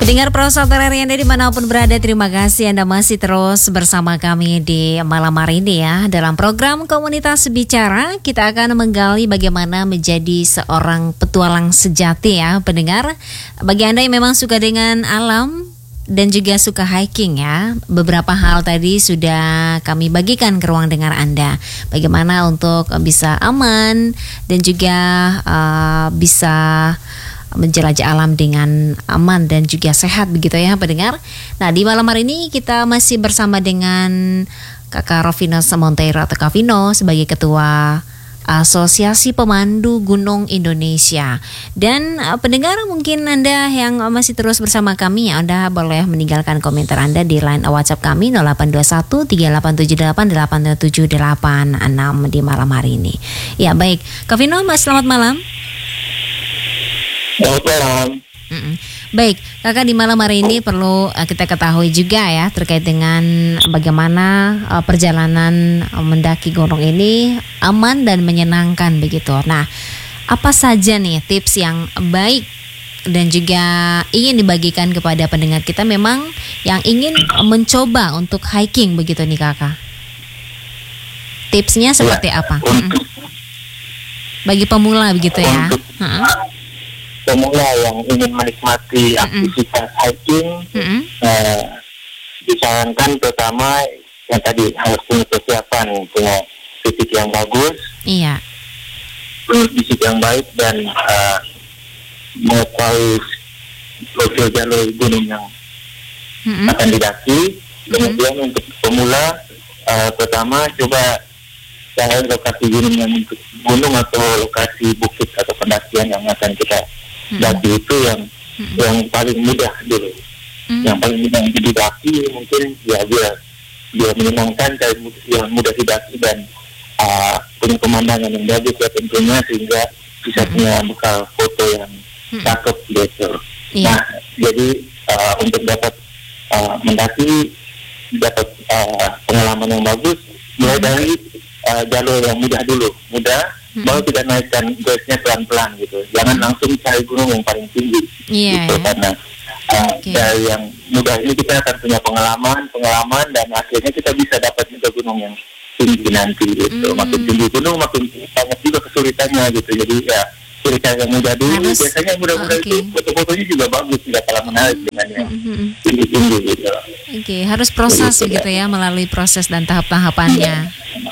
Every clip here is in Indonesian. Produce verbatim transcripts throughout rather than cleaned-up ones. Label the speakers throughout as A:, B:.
A: Pendengar Prosa Terari Anda dimanapun berada, terima kasih Anda masih terus bersama kami di malam hari ini ya. Dalam program Komunitas Bicara, kita akan menggali bagaimana menjadi seorang petualang sejati ya pendengar. Bagi Anda yang memang suka dengan alam dan juga suka hiking ya, beberapa hal tadi sudah kami bagikan ke ruang dengar Anda. Bagaimana untuk bisa aman dan juga uh, bisa menjelajah alam dengan aman dan juga sehat begitu ya pendengar. Nah, di malam hari ini kita masih bersama dengan Kakak Rovino Monteiro atau Kak Vino sebagai Ketua Asosiasi Pemandu Gunung Indonesia. Dan uh, pendengar, mungkin Anda yang masih terus bersama kami, Anda boleh meninggalkan komentar Anda di line WhatsApp kami nol delapan dua satu tiga delapan tujuh delapan delapan tujuh delapan enam di malam hari ini. Ya baik, Kak Vino, Mas, selamat malam.
B: Selamat malam.
A: Mm-mm. Baik, Kakak, di malam hari ini perlu uh, kita ketahui juga ya terkait dengan bagaimana uh, perjalanan uh, mendaki gunung ini aman dan menyenangkan begitu. Nah, apa saja nih tips yang baik dan juga ingin dibagikan kepada pendengar kita memang yang ingin uh, mencoba untuk hiking begitu nih Kakak? Tipsnya seperti ya, apa?
B: Untuk,
A: bagi pemula begitu ya?
B: Untuk pemula yang ingin menikmati aktivitas mm-mm. hiking,
A: mm-mm.
B: uh, disarankan pertama yang tadi harus punya persiapan, punya fisik yang bagus,
A: iya,
B: fisik yang baik dan uh, mengetahui profil jalur gunung yang mm-mm. akan didaki. Kemudian mm-mm. untuk pemula, uh, pertama coba cari lokasi gunung yang gunung atau lokasi bukit atau pendakian yang akan kita Hmm. daki itu yang hmm. yang paling mudah dulu, hmm. yang paling mudah didaki mungkin ya dia dia menyenangkan dan yang mudah didaki dan uh, punya pemandangan yang bagus ya tentunya sehingga bisa hmm. punya bekal foto yang hmm. cakep gitu. Yeah. Nah jadi uh, untuk dapat uh, mendaki dapat uh, pengalaman yang bagus mulai hmm. dari uh, jalur yang mudah dulu, mudah. Hmm. Baru kita naikkan gasnya pelan-pelan gitu. Jangan hmm. langsung cari gunung yang paling tinggi.
A: Yeah.
B: Gitu, karena uh,
A: okay.
B: dari yang mudah ini kita akan punya pengalaman, pengalaman dan akhirnya kita bisa dapat juga gunung yang tinggi nanti gitu. Hmm. Makin tinggi gunung makin banyak juga kesulitannya gitu. Jadi ya cerita yang mudah dulu. Harus, biasanya mudah-mudah okay. itu foto-fotonya juga bagus, tidak kalah menarik dengan yang hmm. tinggi-tinggi gitu.
A: Oke, okay. Harus proses gitu, gitu ya, melalui proses dan tahap-tahapannya.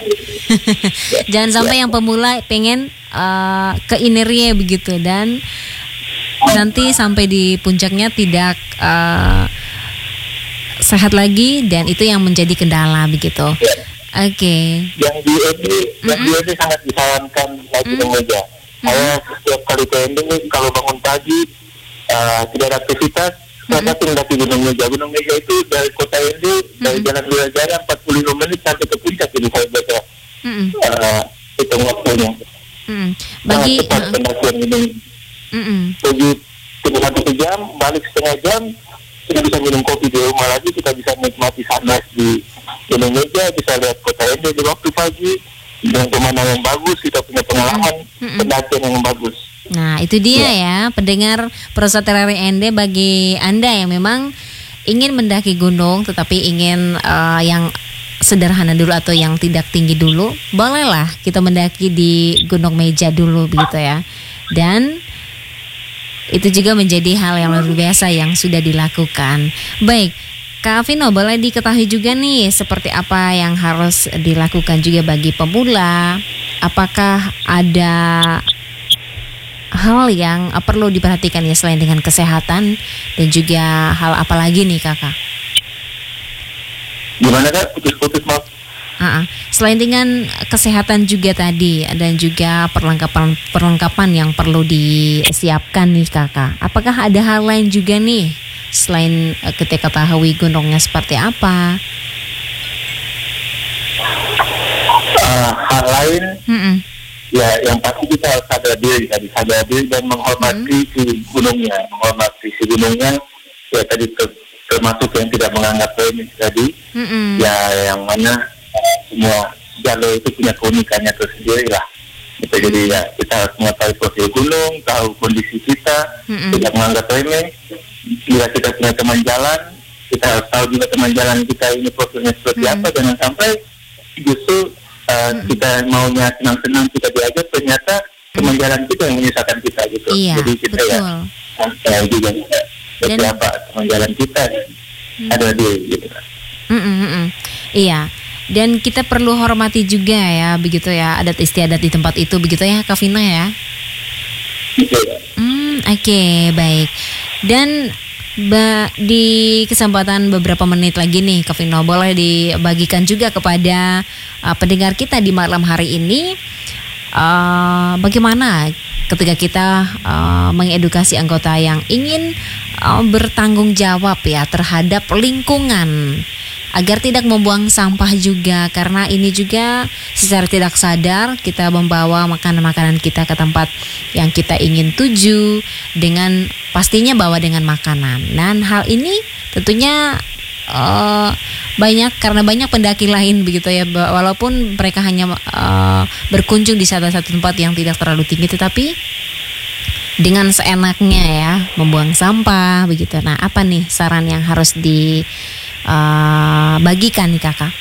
A: Jangan sampai yang pemula pengen uh, ke inernya begitu dan nanti sampai di puncaknya tidak uh, sehat lagi dan itu yang menjadi kendala begitu. Oke. Okay.
B: Yang di N D, mm-hmm. yang di N D sangat disarankan lagi mm-hmm. meja. Saya setiap kali ke N D kalau bangun pagi uh, tidak ada aktivitas, saya mm-hmm. mendaki Gunung Meja. Gunung Meja itu dari kota N D mm-hmm. dari Jalan Wirajaya empat puluh lima menit sampai ke puncak ini saya baca. Mm-hmm. Uh, hitung waktunya. Mm-hmm. Bagi cepat uh, pendakian ini. Mm-hmm. Pergi satu jam, balik setengah jam, kita bisa minum kopi di rumah lagi, kita bisa nikmati sunrise di Gunung Meja, bisa lihat kota N D di waktu pagi dengan pemandangan yang bagus, kita punya pengalaman mm-hmm. pendakian yang bagus.
A: Nah itu dia ya, ya pendengar Prosa Terari N D, bagi Anda yang memang ingin mendaki gunung tetapi ingin uh, yang sederhana dulu atau yang tidak tinggi dulu, bolehlah kita mendaki di Gunung Meja dulu begitu ya. Dan itu juga menjadi hal yang luar biasa yang sudah dilakukan. Baik, Kak Vino, boleh diketahui juga nih seperti apa yang harus dilakukan juga bagi pemula. Apakah ada hal yang perlu diperhatikan ya selain dengan kesehatan dan juga hal apa lagi nih Kakak?
B: Gimana Kak? Putus-putus maaf.
A: Uh-uh. Selain dengan kesehatan juga tadi dan juga perlengkapan perlengkapan yang perlu disiapkan nih Kakak. Apakah ada hal lain juga nih selain uh, kita ketahui gunungnya seperti apa?
B: Uh, hal lain,
A: Mm-mm.
B: ya yang pasti kita harus sadar diri, tadi sadar diri dan menghormati mm. si gunungnya, menghormati si gunungnya. Ya tadi ter- termasuk yang tidak menganggap remeh tadi, mm-mm. ya yang mana semua jalur itu punya keunikannya tersendiri lah. Gitu, jadi ya kita harus mengetahui profil gunung, tahu kondisi kita, mm-mm. tidak menganggap remeh, bila kita punya teman jalan, kita harus tahu juga teman jalan kita ini profilnya seperti
A: Hmm.
B: apa. Jangan sampai justru uh,
A: Hmm.
B: kita maunya senang-senang kita diajak, ternyata teman jalan kita yang menyusahkan kita gitu.
A: Iya,
B: Jadi kita
A: betul.
B: ya tahu juga seperti
A: Dan-
B: apa teman jalan kita ada di gitu.
A: Mm, mm, mm, mm. Iya. Dan kita perlu hormati juga ya, begitu ya, adat istiadat di tempat itu, begitu ya, Kak Vino ya.
B: Gitu.
A: Hmm, oke, baik. Dan ba- di kesempatan beberapa menit lagi nih, Kak Vino, boleh dibagikan juga kepada uh, pendengar kita di malam hari ini, uh, bagaimana ketika kita uh, mengedukasi anggota yang ingin uh, bertanggung jawab ya terhadap lingkungan, agar tidak membuang sampah juga, karena ini juga secara tidak sadar kita membawa makanan-makanan kita ke tempat yang kita ingin tuju, dengan pastinya bawa dengan makanan. Dan hal ini tentunya uh, banyak karena banyak pendaki lain begitu ya, walaupun mereka hanya uh, berkunjung di salah satu tempat yang tidak terlalu tinggi, tetapi dengan seenaknya ya membuang sampah begitu. Nah, apa nih saran yang harus di Uh, bagikan nih kakak?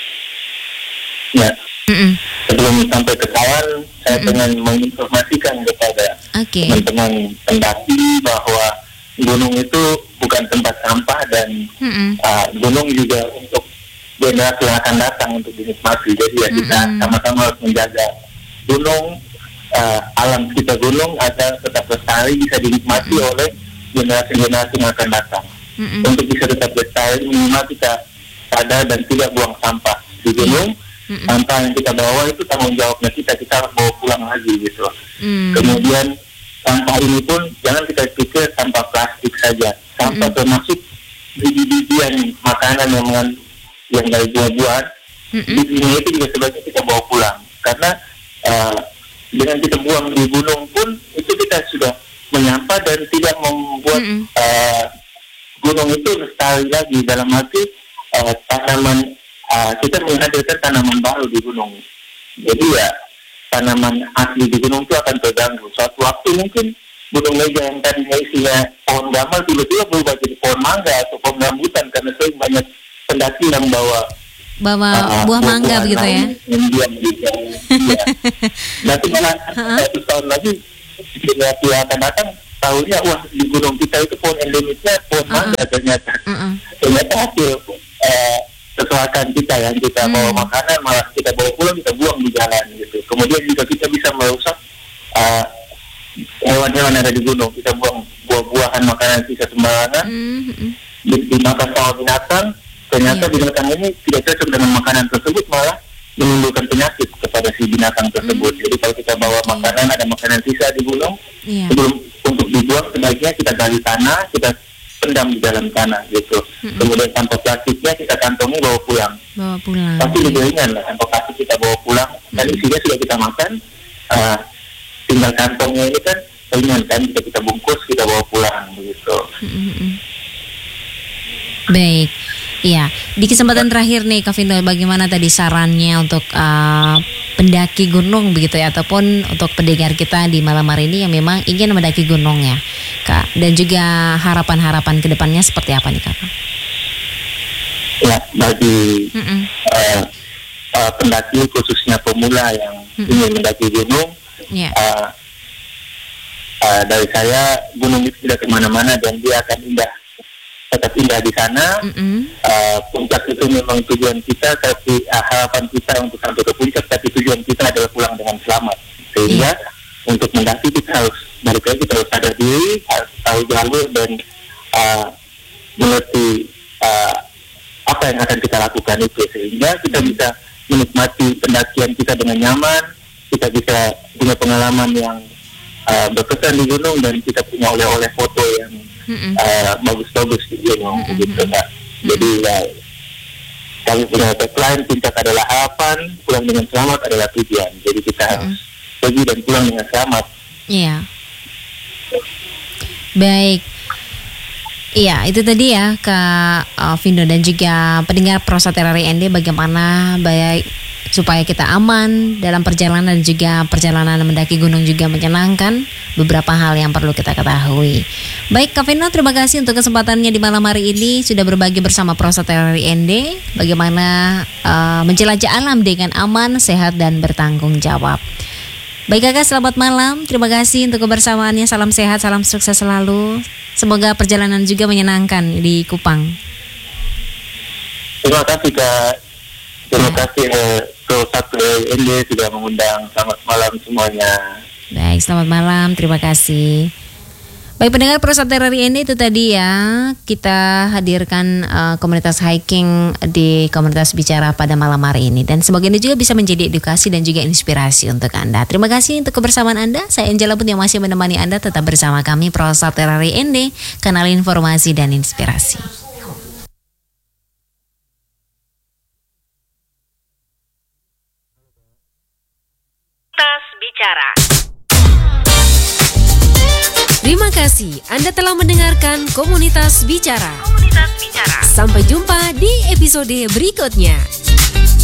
B: Ya.
A: Mm-mm.
B: Sebelum sampai ke kawan, saya
A: Mm-mm.
B: ingin menginformasikan kepada
A: Oke.
B: teman-teman pendaki bahwa gunung itu bukan tempat sampah, dan
A: Mm-mm.
B: uh, gunung juga untuk generasi yang akan datang untuk dinikmati. Jadi ya kita
A: Mm-mm.
B: sama-sama harus menjaga gunung, uh, alam kita gunung agar tetap lestari, bisa dinikmati
A: Mm-mm.
B: oleh generasi-generasi yang akan datang.
A: Mm-mm.
B: Untuk bisa tetap lestari, minimal kita sadar dan tidak buang sampah di gunung.
A: Mm-mm.
B: Sampah yang kita bawa itu tanggung jawabnya kita, kita harus bawa pulang lagi gitu.
A: Mm.
B: Kemudian sampah ini pun jangan kita pikir sampah plastik saja. Sampah
A: Mm-mm.
B: termasuk biji-bijian makanan yang mengan- yang dari buah-buahan,
A: Mm-mm.
B: bijinya itu juga sebaiknya kita bawa pulang. Karena uh, dengan kita buang di gunung pun itu kita sudah menyampah dan tidak membuat
A: Mm-mm.
B: uh, gunung itu lestari lagi, dalam arti uh, tanaman uh, kita menghadirkan tanaman baru di gunung. Jadi ya tanaman asli di gunung itu akan terganggu. Suatu waktu mungkin gunung meja yang tadinya isinya pohon gamal tiba-tiba berubah jadi pohon mangga atau pohon rambutan, karena sering banyak pendaki yang bawa
A: Bawa
B: uh,
A: buah mangga
B: buah-buahan
A: begitu ya.
B: lain yang diam di ya. Nanti malah
A: Ha-ha.
B: satu tahun lagi generasi yang akan datang tahunya, wah di gunung kita itu pohon endemisnya pohon
A: Uh-uh.
B: mangga ternyata.
A: Mm-mm.
B: Ternyata hasil eh, kesalahan kita yang kita
A: Hmm.
B: bawa makanan malah kita bawa pulang, kita buang di jalan gitu. Kemudian juga kita bisa merusak eh, hewan-hewan yang ada di gunung. Kita buang buah-buahan makanan sisa sembarangan,
A: Mm-mm.
B: di- dimakan sama binatang. Ternyata
A: Iya.
B: binatang ini tidak cocok dengan makanan tersebut, malah menimbulkan penyakit kepada si binatang tersebut.
A: Hmm.
B: Jadi kalau kita bawa
A: Oke.
B: makanan, ada makanan sisa di gunung,
A: Iya.
B: sebelum untuk dibuang sebaiknya kita gali tanah, kita pendam di dalam tanah gitu.
A: Mm-mm.
B: Kemudian sampah plastiknya kita kantongi bawa pulang.
A: Bawa pulang.
B: Pasti lebih ringan lah sampah plastik kita bawa pulang. Dan
A: Mm-mm.
B: isinya sudah kita makan, uh, tinggal kantongnya ini kan ringan kan, kita kita bungkus kita bawa pulang begitu.
A: Mm-mm. Baik. Iya, di kesempatan terakhir nih Kak Vino, bagaimana tadi sarannya untuk uh, pendaki gunung begitu ya, ataupun untuk pendengar kita di malam hari ini yang memang ingin mendaki gunung ya Kak, dan juga harapan-harapan kedepannya seperti apa nih Kak?
B: Ya, bagi
A: Mm-mm.
B: uh, uh, pendaki khususnya pemula yang
A: Mm-mm.
B: ingin mendaki gunung,
A: Ya.
B: uh, uh, dari saya gunung itu tidak kemana-mana dan dia akan indah, tetap indah di sana.
A: Mm-mm.
B: Uh, puncak itu memang tujuan kita, tapi uh, harapan kita untuk sampai ke puncak, tapi tujuan kita adalah pulang dengan selamat. Sehingga untuk mendaki kita harus balik lagi, kita harus sadar diri, harus tahu jalur dan uh, mengerti uh, apa yang akan kita lakukan itu, sehingga kita bisa menikmati pendakian kita dengan nyaman, kita bisa punya pengalaman yang uh, berkesan di gunung, dan kita punya oleh-oleh foto yang
A: Mm-mm.
B: uh, bagus-bagus di gunung
A: Mm-mm.
B: gitu Kak. Jadi ya, kami punya tagline, puncak adalah harapan, pulang dengan selamat adalah tujuan. Jadi kita harus pergi dan pulang dengan selamat.
A: Iya. Baik. Iya, itu tadi ya Kak uh, Vino dan juga pendengar Prosa Terari N D, bagaimana baik supaya kita aman dalam perjalanan dan juga perjalanan mendaki gunung juga menyenangkan. Beberapa hal yang perlu kita ketahui. Baik Kak Vino, terima kasih untuk kesempatannya di malam hari ini sudah berbagi bersama Prosa T R I N D bagaimana uh, menjelajah alam dengan aman, sehat dan bertanggung jawab. Baik Kakak, selamat malam. Terima kasih untuk kebersamaannya. Salam sehat, salam sukses selalu. Semoga perjalanan juga menyenangkan di Kupang.
B: Terima kasih Kak. Terima ya. kasih eh, Prosa T R I N D sudah mengundang. Selamat malam semuanya.
A: Baik, selamat malam. Terima kasih. Baik pendengar Prosa T R I N D, itu tadi ya kita hadirkan uh, komunitas hiking di komunitas bicara pada malam hari ini, dan semoga ini juga bisa menjadi edukasi dan juga inspirasi untuk Anda. Terima kasih untuk kebersamaan Anda. Saya Angela Pun yang masih menemani Anda. Tetap bersama kami Prosa T R I N D, kanal informasi dan inspirasi.
C: Komunitas bicara.
D: Terima kasih Anda telah mendengarkan Komunitas Bicara.
C: Komunitas bicara.
D: Sampai jumpa di episode berikutnya.